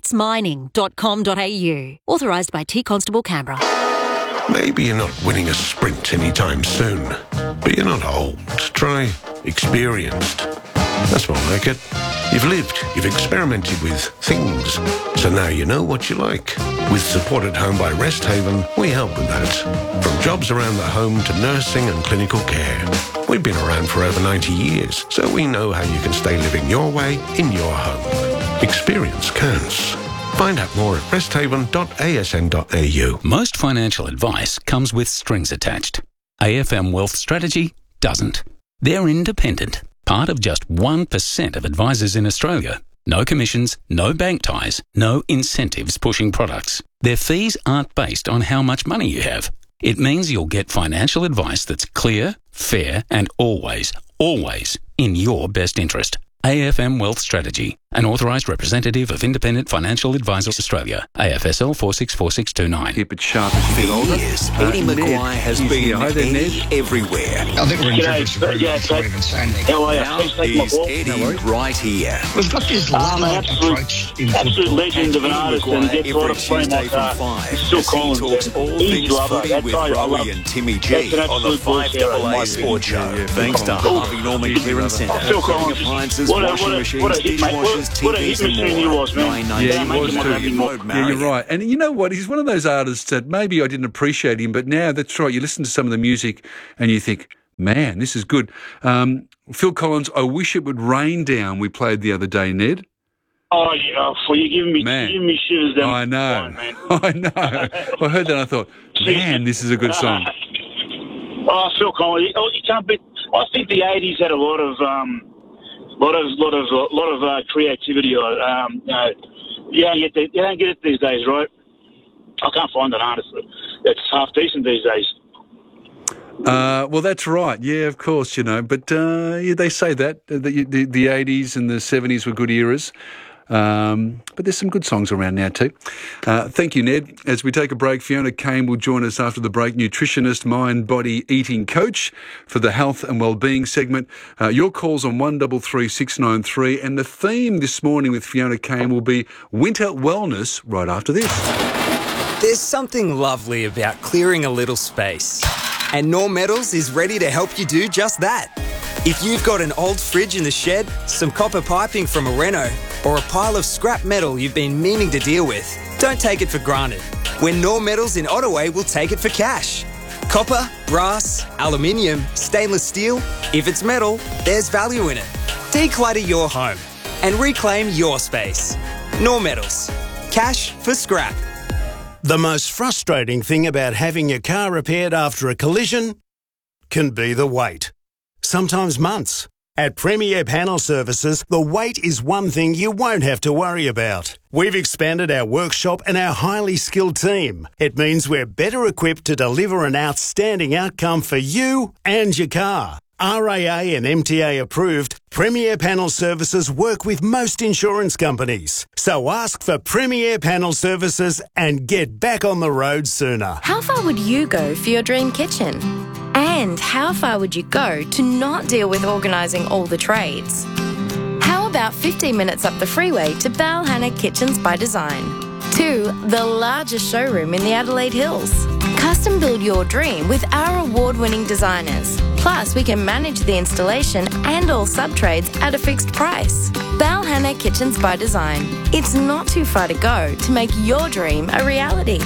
thatsmining.com.au. Authorised by T Constable Canberra. Maybe you're not winning a sprint anytime soon, but you're not old. Try experienced. That's more like it. You've lived, you've experimented with things, so now you know what you like. With support at home by Rest Haven, we help with that. From jobs around the home to nursing and clinical care. We've been around for over 90 years, so we know how you can stay living your way in your home. Experience counts. Find out more at resthaven.asn.au. Most financial advice comes with strings attached. AFM Wealth Strategy doesn't. They're independent, part of just 1% of advisors in Australia. No commissions, no bank ties, no incentives pushing products. Their fees aren't based on how much money you have. It means you'll get financial advice that's clear, fair, and always in your best interest. AFM Wealth Strategy, an authorised representative of Independent Financial Advisors Australia, AFSL 464629. Keep it sharp as you get older. Yes, Eddie Maguire has been Eddie everywhere. I think we're in even saying How are you? Now is Eddie right here. We've got this love approach in absolute legend of an artist and gets right up frame like that. Still Collins talks all things footy with Rowie and Timmy G on the 5AA Sports Show. Thanks to Harvey Norman Clearance Centre. Appliances washing machines, dishwashers, what a hit TVs and machine he more. was, man. Yeah, he was too. Yeah, you're right. And you know what? He's one of those artists that maybe I didn't appreciate him, but now that's right. You listen to some of the music and you think, man, this is good. Phil Collins, I Wish It Would Rain Down, we played the other day, Ned. Oh, yeah, you're giving me shivers. I know. I know. I heard that and I thought, man, this is a good song. Oh, Phil Collins, you can't beat. I think the '80s had a lot of creativity. You don't get it these days, right? I can't find an artist that's half decent these days. Well, that's right. Yeah, of course, But they say that the 80s and the 70s were good eras. But there's some good songs around now too. Thank you, Ned. As we take a break, Fiona Kane will join us after the break, nutritionist, mind, body, eating coach for the health and wellbeing segment. Your calls on 133693, and the theme this morning with Fiona Kane will be winter wellness right after this. There's something lovely about clearing a little space, and Norm Metals is ready to help you do just that. If you've got an old fridge in the shed, some copper piping from a reno, or a pile of scrap metal you've been meaning to deal with, don't take it for granted. When Norm Metals in Ottaway will take it for cash. Copper, brass, aluminium, stainless steel, if it's metal, there's value in it. Declutter your home and reclaim your space. Norm Metals. Cash for scrap. The most frustrating thing about having your car repaired after a collision can be the wait. Sometimes months. At Premier Panel Services, the wait is one thing you won't have to worry about. We've expanded our workshop and our highly skilled team. It means we're better equipped to deliver an outstanding outcome for you and your car. RAA and MTA approved, Premier Panel Services work with most insurance companies. So ask for Premier Panel Services and get back on the road sooner. How far would you go for your dream kitchen? And how far would you go to not deal with organising all the trades? How about 15 minutes up the freeway to Balhanna Kitchens by Design? 2, the largest showroom in the Adelaide Hills. Custom build your dream with our award-winning designers. Plus, we can manage the installation and all sub-trades at a fixed price. Balhanna Kitchens by Design. It's not too far to go to make your dream a reality.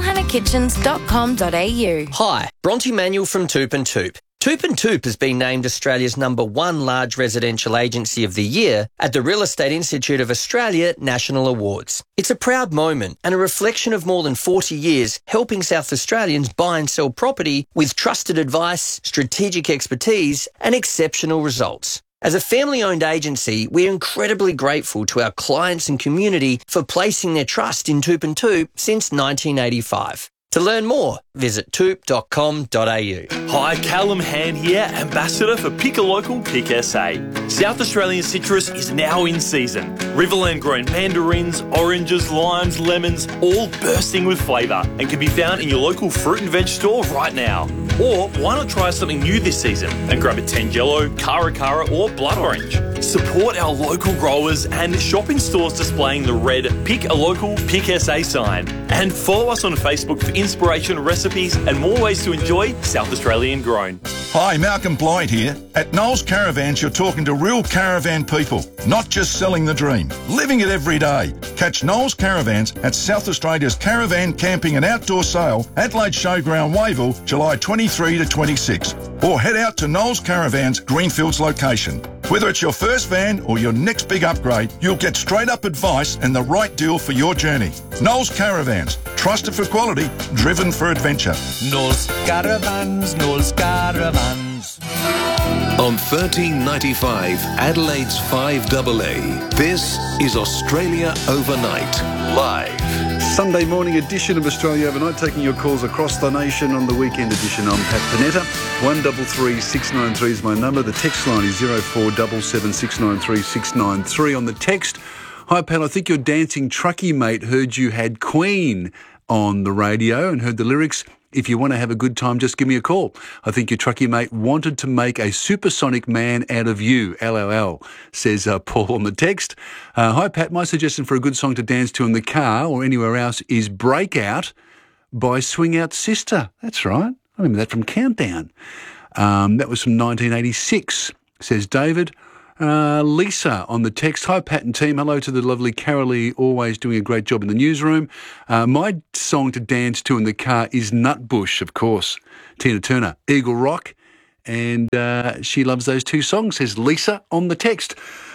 balhannakitchens.com.au. Hi, Bronte Manuel from Toop and Toop. Toop and Toop has been named Australia's #1 large residential agency of the year at the Real Estate Institute of Australia National Awards. It's a proud moment and a reflection of more than 40 years helping South Australians buy and sell property with trusted advice, strategic expertise and exceptional results. As a family-owned agency, we're incredibly grateful to our clients and community for placing their trust in Toop and Toop since 1985. To learn more, visit toop.com.au. Hi, Callum Hand here, Ambassador for Pick a Local, Pick SA. South Australian citrus is now in season. Riverland grown mandarins, oranges, limes, lemons, all bursting with flavour and can be found in your local fruit and veg store right now. Or why not try something new this season and grab a Tangelo, Cara or Blood Orange. Support our local growers and shop in stores displaying the red Pick a Local, Pick SA sign. And follow us on Facebook for inspiration, recipes and more ways to enjoy South Australian grown. Hi, Malcolm Blythe here. At Knowles Caravans, you're talking to real caravan people, not just selling the dream, living it every day. Catch Knowles Caravans at South Australia's Caravan Camping and Outdoor Sale, Adelaide Showground, Wavell, July 23 to 26. Or head out to Knowles Caravans, Greenfields location. Whether it's your first van or your next big upgrade, you'll get straight up advice and the right deal for your journey. Knowles Caravans, trusted for quality, driven for adventure. Knowles Caravans, Knowles Caravans. On 1395, Adelaide's 5AA, this is Australia Overnight, live. Sunday morning edition of Australia Overnight, taking your calls across the nation on the weekend edition. I'm Pat Panetta. 133693 is my number. The text line is 0477693693. On the text, hi Pat, I think your dancing truckie mate heard you had Queen on the radio and heard the lyrics. If you want to have a good time, just give me a call. I think your truckie mate wanted to make a supersonic man out of you. LOL, says Paul on the text. Hi, Pat. My suggestion for a good song to dance to in the car or anywhere else is Breakout by Swing Out Sister. That's right. I remember that from Countdown. That was from 1986, says David. Lisa on the text. Hi, Pat and team. Hello to the lovely Carolee, always doing a great job in the newsroom. My song to dance to in the car is Nutbush, of course. Tina Turner, Eagle Rock. And she loves those two songs, says Lisa on the text.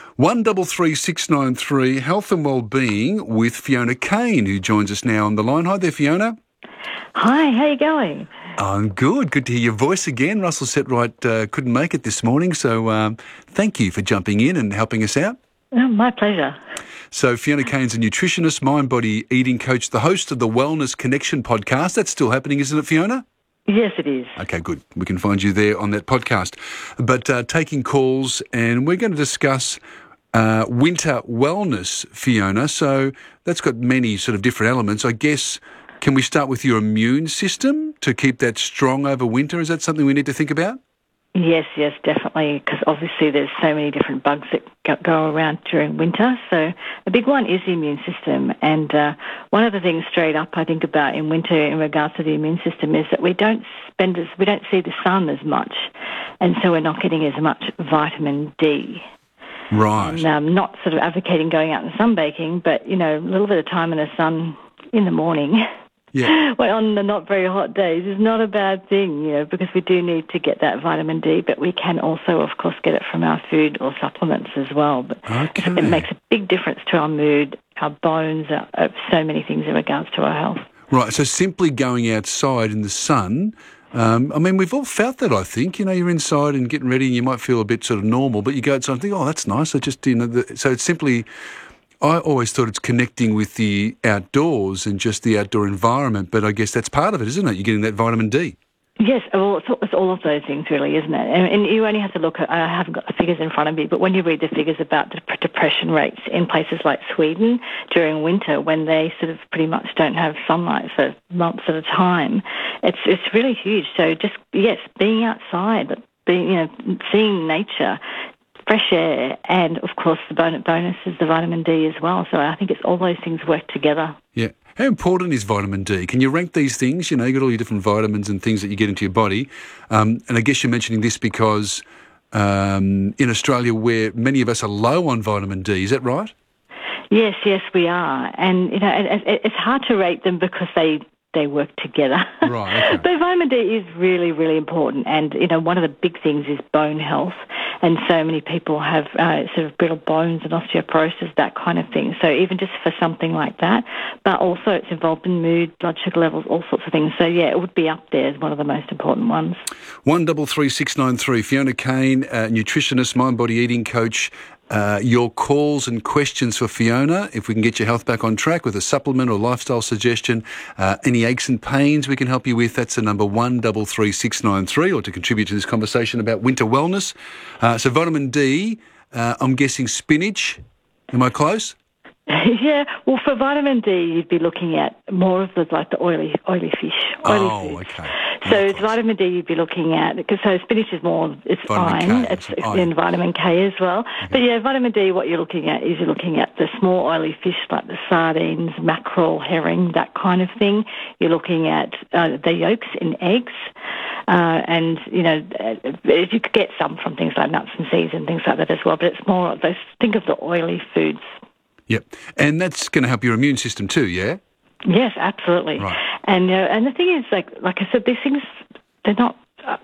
133693, Health and Wellbeing with Fiona Kane, who joins us now on the line. Hi there, Fiona. Hi, how you going? I'm good. Good to hear your voice again. Russell Setright couldn't make it this morning, so thank you for jumping in and helping us out. Oh, my pleasure. So Fiona Kane's a nutritionist, mind-body eating coach, the host of the Wellness Connection podcast. That's still happening, isn't it, Fiona? Yes, it is. Okay, good. We can find you there on that podcast. But taking calls, and we're going to discuss winter wellness, Fiona. So that's got many sort of different elements. I guess, can we start with your immune system to keep that strong over winter? Is that something we need to think about? Yes, definitely, because obviously there's so many different bugs that go around during winter. So a big one is the immune system. And one of the things straight up I think about in winter in regards to the immune system is that we don't see the sun as much, and so we're not getting as much vitamin D. Right. And I'm not sort of advocating going out and sunbaking, but, you know, a little bit of time in the sun in the morning. Yeah. Well, on the not very hot days is not a bad thing, you know, because we do need to get that vitamin D, but we can also, of course, get it from our food or supplements as well. But it makes a big difference to our mood, our bones, so many things in regards to our health. Right, so simply going outside in the sun, I mean, we've all felt that, I think. You know, you're inside and getting ready and you might feel a bit sort of normal, but you go outside and think, oh, that's nice. I just, you know, so it's simply... I always thought it's connecting with the outdoors and just the outdoor environment, but I guess that's part of it, isn't it? You're getting that vitamin D. Yes, well, it's all of those things, really, isn't it? And you only have to look at, I haven't got the figures in front of me, but when you read the figures about depression rates in places like Sweden during winter, when they sort of pretty much don't have sunlight for months at a time, it's really huge. So just, yes, being outside, seeing nature, fresh air, and, of course, the bonus is the vitamin D as well. So I think it's all those things work together. Yeah. How important is vitamin D? Can you rank these things? You know, you've got all your different vitamins and things that you get into your body. And I guess you're mentioning this because in Australia where many of us are low on vitamin D, is that right? Yes, we are. And, you know, it's hard to rate them because they work together. Right, okay. But vitamin D is really, really important. And, you know, one of the big things is bone health. And so many people have sort of brittle bones and osteoporosis, that kind of thing. So even just for something like that. But also it's involved in mood, blood sugar levels, all sorts of things. So, yeah, it would be up there as one of the most important ones. 133693, Fiona Kane, nutritionist, mind-body eating coach. Your calls and questions for Fiona, if we can get your health back on track with a supplement or lifestyle suggestion, any aches and pains we can help you with, that's the number 133693, or to contribute to this conversation about winter wellness. So vitamin D, I'm guessing spinach. Am I close? Yeah, well, for vitamin D, you'd be looking at more of the oily fish. Okay. So it's vitamin D you'd be looking at, because so spinach is more, it's iron, it's in vitamin K as well. Okay. But yeah, vitamin D, what you're looking at is you're looking at the small oily fish like the sardines, mackerel, herring, that kind of thing. You're looking at the yolks in eggs. And, you know, you could get some from things like nuts and seeds and things like that as well, but it's more of those, think of the oily foods. Yep. And that's going to help your immune system too, yeah? Yes, absolutely. Right. And the thing is, like I said, these things, they're not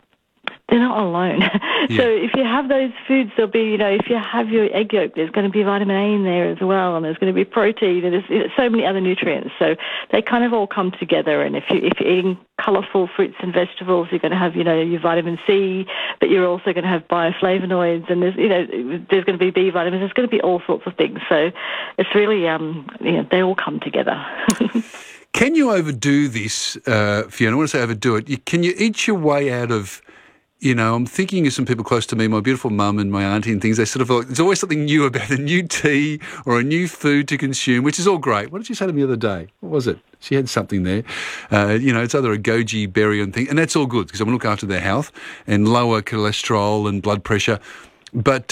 alone. Yeah. So if you have those foods, there'll be, you know, if you have your egg yolk, there's going to be vitamin A in there as well, and there's going to be protein, and there's so many other nutrients. So they kind of all come together. And if you're eating colourful fruits and vegetables, you're going to have, you know, your vitamin C, but you're also going to have bioflavonoids, and there's going to be B vitamins. There's going to be all sorts of things. So it's really, they all come together. Can you overdo this, Fiona? When I say overdo it, can you eat your way out of, you know, I'm thinking of some people close to me, my beautiful mum and my auntie and things, they sort of like, there's always something new about a new tea or a new food to consume, which is all great. What did she say to me the other day? What was it? She had something there. It's either a goji berry and thing, and that's all good because I'm going to look after their health and lower cholesterol and blood pressure. But,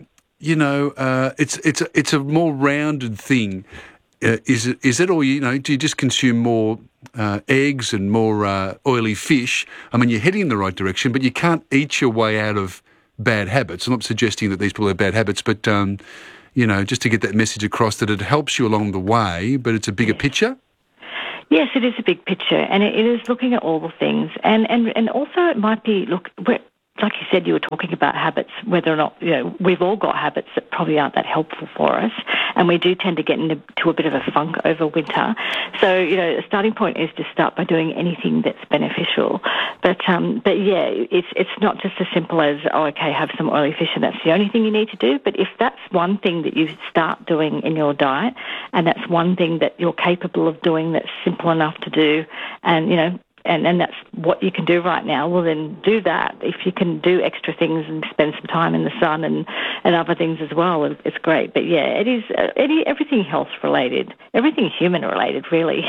it's a more rounded thing. Is it, or, you know, do you just consume more eggs and more oily fish? I mean, you're heading in the right direction, but you can't eat your way out of bad habits. I'm not suggesting that these people have bad habits, but, just to get that message across that it helps you along the way, but it's a bigger picture. Yes, it is a big picture, and it is looking at all the things. And also it might be, like you said, you were talking about habits, whether or not, we've all got habits that probably aren't that helpful for us, and we do tend to get into a bit of a funk over winter. So, a starting point is to start by doing anything that's beneficial. But yeah, it's not just as simple as, have some oily fish and that's the only thing you need to do. But if that's one thing that you start doing in your diet, and that's one thing that you're capable of doing that's simple enough to do, and, and that's what you can do right now, well, then do that. If you can do extra things and spend some time in the sun and other things as well, it's great. But, yeah, it is everything health-related, everything human-related, really.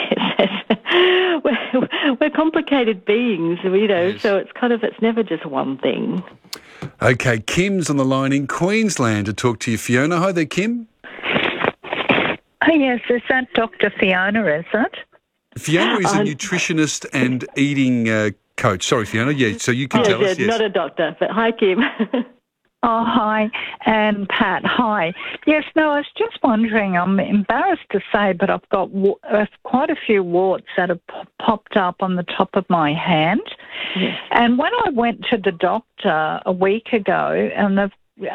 We're complicated beings, yes. So it's never just one thing. Okay, Kim's on the line in Queensland to talk to you, Fiona. Hi there, Kim. Oh, yes, is that Dr. Fiona, is it? Fiona is a nutritionist and eating coach. Sorry, Fiona. Yeah, so you can tell us. Yes, not a doctor, but hi, Kim. Oh, hi. And Pat, hi. Yes, no, I was just wondering, I'm embarrassed to say, but I've got quite a few warts that have popped up on the top of my hand. Yes. And when I went to the doctor a week ago, and they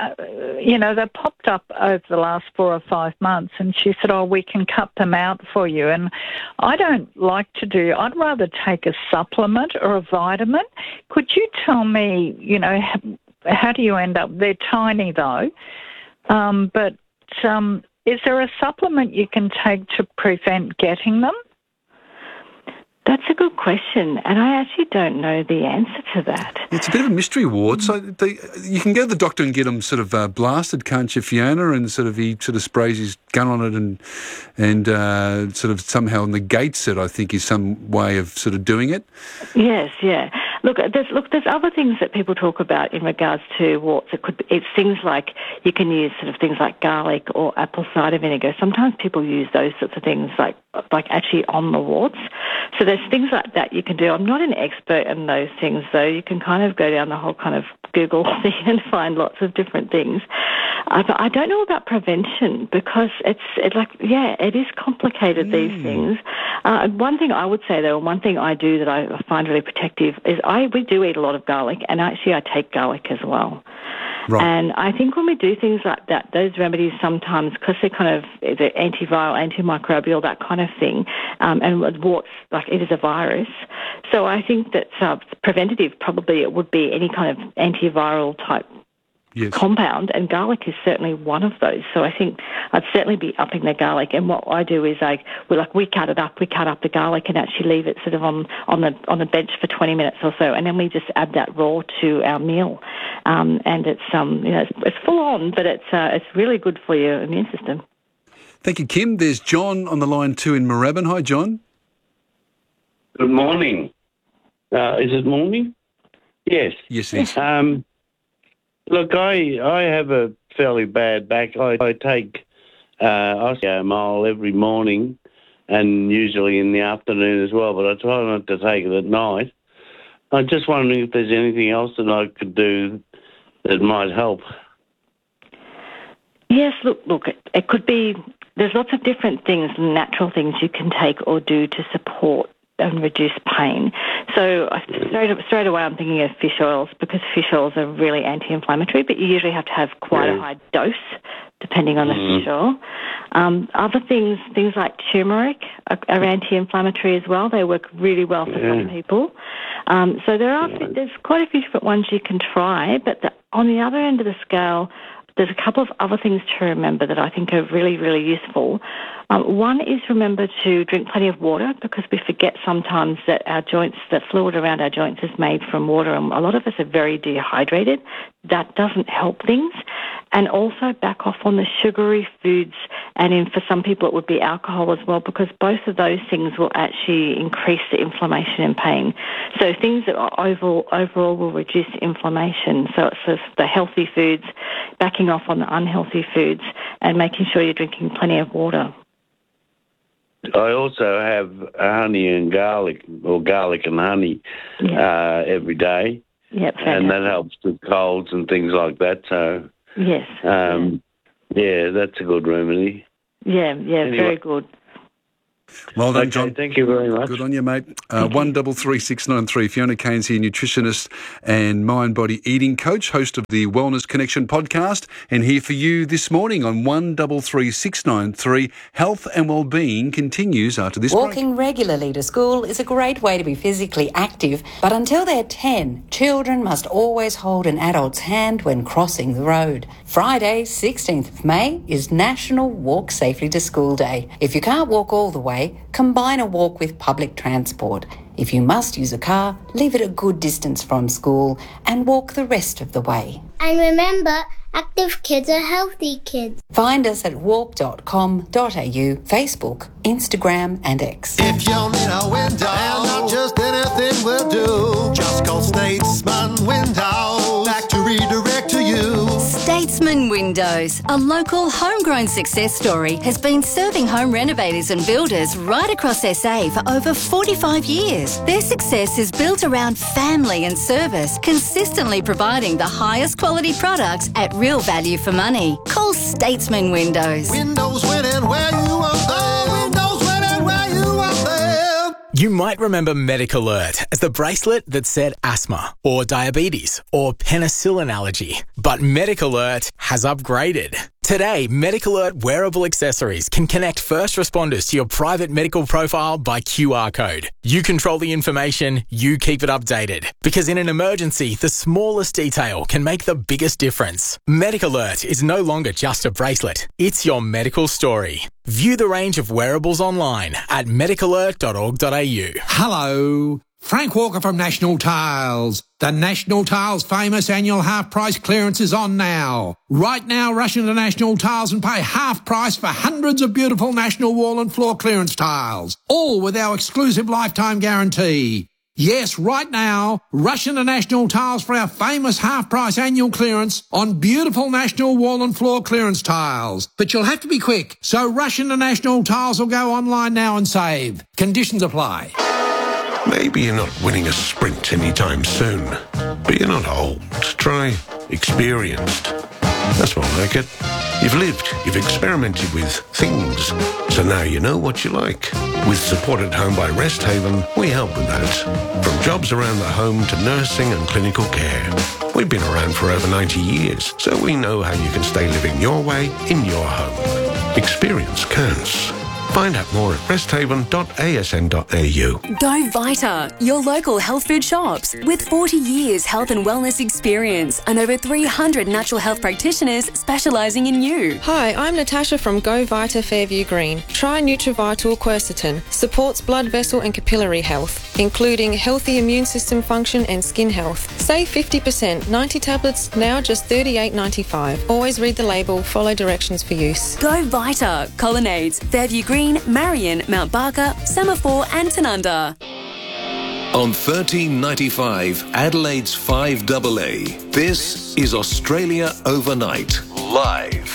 popped up over the last 4 or 5 months, and she said, we can cut them out for you. And I don't like to I'd rather take a supplement or a vitamin. Could you tell me, how do you end up? They're tiny though, but is there a supplement you can take to prevent getting them? That's a good question, and I actually don't know the answer to that. It's a bit of a mystery ward. So you can go to the doctor and get them sort of blasted, can't you, Fiona? And he sprays his gun on it and sort of somehow negates it, I think, is some way of sort of doing it. Yes, yeah. Look, there's other things that people talk about in regards to warts. It's things like you can use sort of things like garlic or apple cider vinegar. Sometimes people use those sorts of things like actually on the warts. So there's things like that you can do. I'm not an expert in those things, though. You can kind of go down the whole kind of Google thing and find lots of different things. But I don't know about prevention because it is complicated, these things. One thing I would say, though, and one thing I do that I find really protective is we do eat a lot of garlic, and actually I take garlic as well. Right. And I think when we do things like that, those remedies sometimes, because they're antiviral, antimicrobial, that kind of thing, and warts, it is a virus. So I think that preventative probably it would be any kind of antiviral type compound, and garlic is certainly one of those. So I think I'd certainly be upping the garlic. And what I do is we cut it up. We cut up the garlic and actually leave it sort of on the bench for 20 minutes or so, and then we just add that raw to our meal. And it's it's full on, but it's really good for your immune system. Thank you, Kim. There's John on the line too in Moorabbin. Hi, John. Good morning. Is it morning? Yes. Yes, it is. Look, I have a fairly bad back. I take osteomol every morning and usually in the afternoon as well, but I try not to take it at night. I'm just wondering if there's anything else that I could do that might help. Yes, look, it could be, there's lots of different things, natural things you can take or do to support and reduce pain. So straight away I'm thinking of fish oils, because fish oils are really anti-inflammatory, but you usually have to have quite a high dose depending on the fish oil. Other things like turmeric are anti-inflammatory as well. They work really well for some people. So there's quite a few different ones you can try, but on the other end of the scale, there's a couple of other things to remember that I think are really, really useful. One is remember to drink plenty of water, because we forget sometimes that our joints, the fluid around our joints is made from water, and a lot of us are very dehydrated. That doesn't help things. And also back off on the sugary foods, and for some people it would be alcohol as well, because both of those things will actually increase the inflammation and pain. So things that overall will reduce inflammation. So it's the healthy foods, backing off on the unhealthy foods, and making sure you're drinking plenty of water. I also have honey and garlic, or garlic and honey, every day. Yep. And that helps with colds and things like that. So, yes. Yeah, that's a good remedy. Yeah, anyway. Very good. Well done, John. Thank you very much. Good on you, mate. 133693. Fiona Kane's here, nutritionist and mind-body eating coach, host of the Wellness Connection podcast, and here for you this morning on 133693. Health and Wellbeing continues after this break. Walking regularly to school is a great way to be physically active, but until they're 10, children must always hold an adult's hand when crossing the road. Friday, 16th of May, is National Walk Safely to School Day. If you can't walk all the way, combine a walk with public transport. If you must use a car, leave it a good distance from school and walk the rest of the way. And remember, active kids are healthy kids. Find us at walk.com.au, Facebook, Instagram and X. If you'll need a window, and not just anything will do, just call Statesman Windows back to redirect to you. Statesman Windows, a local homegrown success story, has been serving home renovators and builders right across SA for over 45 years. Their success is built around family and service, consistently providing the highest quality products at real value for money. Call Statesman Windows. Windows winning where you are there. Windows winning where you are there. You might remember Medic Alert as the bracelet that said asthma or diabetes or penicillin allergy. But Medic Alert has upgraded. Today, Medic Alert wearable accessories can connect first responders to your private medical profile by QR code. You control the information, you keep it updated. Because in an emergency, the smallest detail can make the biggest difference. Medic Alert is no longer just a bracelet. It's your medical story. View the range of wearables online at medicalert.org.au. Hello. Frank Walker from National Tiles. The National Tiles famous annual half-price clearance is on now. Right now, rush into National Tiles and pay half price for hundreds of beautiful National wall and floor clearance tiles, all with our exclusive lifetime guarantee. Yes, right now, rush into National Tiles for our famous half-price annual clearance on beautiful National wall and floor clearance tiles. But you'll have to be quick, so rush into National Tiles or go online now and save. Conditions apply. Maybe you're not winning a sprint anytime soon, but you're not old. Try experienced. That's more like it. You've lived, you've experimented with things, so now you know what you like. With Support at Home by Rest Haven, we help with that. From jobs around the home to nursing and clinical care. We've been around for over 90 years, so we know how you can stay living your way in your home. Experience counts. Find out more at resthaven.asn.au. Go Vita, your local health food shops. With 40 years health and wellness experience and over 300 natural health practitioners specialising in you. Hi, I'm Natasha from Go Vita Fairview Green. Try Nutrivital Quercetin. Supports blood vessel and capillary health, including healthy immune system function and skin health. Save 50%. 90 tablets, now just $38.95. Always read the label, follow directions for use. Go Vita, Colonnades, Fairview Green, Marion, Mount Barker, Semaphore and Tanunda. On 1395, Adelaide's 5AA, this is Australia Overnight, live.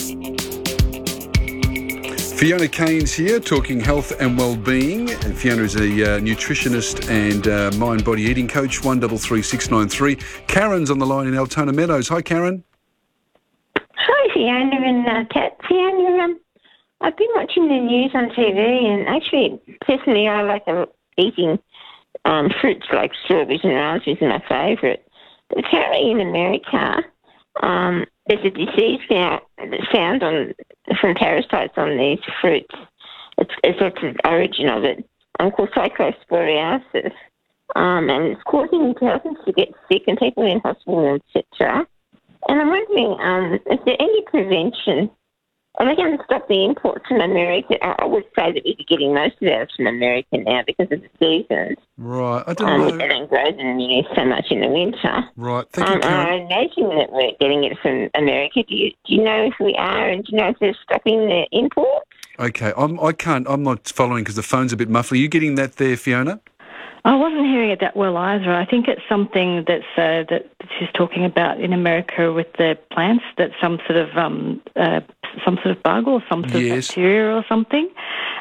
Fiona Kane's here, talking health and well-being. And Fiona is a nutritionist and mind-body eating coach, 133693. Karen's on the line in Altona Meadows. Hi, Karen. Hi, Fiona and Kat. Fiona, I've been watching the news on TV, and actually, personally, I like eating fruits like strawberries and raspberries are my favourite. But apparently in America, there's a disease found from parasites on these fruits. It's the origin of it, called Cyclosporiasis, and it's causing thousands to get sick and people in hospital, etc. And I'm wondering, is there any prevention? Are they going to stop the imports from America? I would say that we'd be getting most of ours from America now because of the seasons. Right, I don't know. They don't grow them so much in the winter. Right, thank you, Karen. I imagine that we're getting it from America. Do you know if we are, and do you know if they're stopping the imports? Okay, I'm not following because the phone's a bit muffled. Are you getting that there, Fiona? I wasn't hearing it that well either. I think it's something that she's talking about in America with the plants, that some sort of bug or some sort of bacteria or something.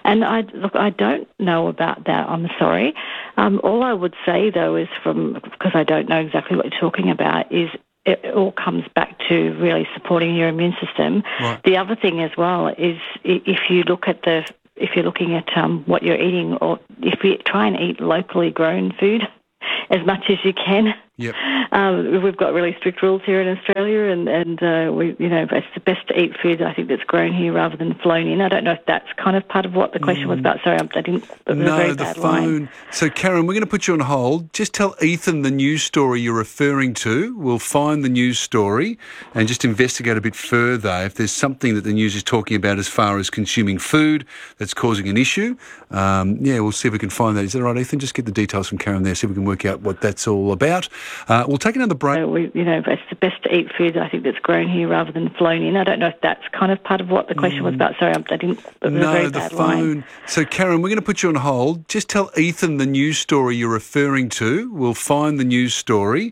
And I don't know about that. I'm sorry. All I would say though is because I don't know exactly what you're talking about, is it all comes back to really supporting your immune system. Right. The other thing as well is if you're looking at what you're eating, or if you try and eat locally grown food as much as you can. Yep. We've got really strict rules here in Australia, and it's best to eat food I think that's grown here rather than flown in. I don't know if that's kind of part of what the question was about. Sorry, I didn't. It was a very bad line. So, Karen, we're going to put you on hold. Just tell Ethan the news story you're referring to. We'll find the news story and just investigate a bit further if there's something that the news is talking about as far as consuming food that's causing an issue. We'll see if we can find that. Is that right, Ethan? Just get the details from Karen there, see if we can work out what that's all about. We'll take another break. It's best to eat food I think that's grown here rather than flown in. I don't know if that's kind of part of what the question was about. Sorry, I didn't. It was a very bad line. So, Karen, we're going to put you on hold. Just tell Ethan the news story you're referring to. We'll find the news story